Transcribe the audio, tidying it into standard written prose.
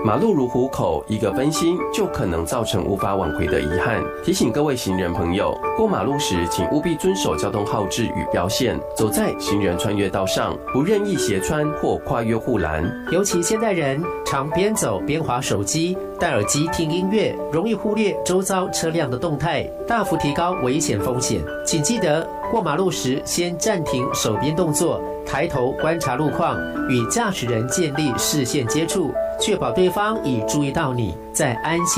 马路如虎口，一个分心就可能造成无法挽回的遗憾。提醒各位行人朋友，过马路时请务必遵守交通号志与标线，走在行人穿越道上，不任意斜穿或跨越护栏。 尤其现代人常边走边滑手机、戴耳机听音乐，容易忽略周遭车辆的动态，大幅提高危险风险。请记得过马路时先暂停手边动作，抬头观察路况，与驾驶人建立视线接触，确保对方已注意到你，再安心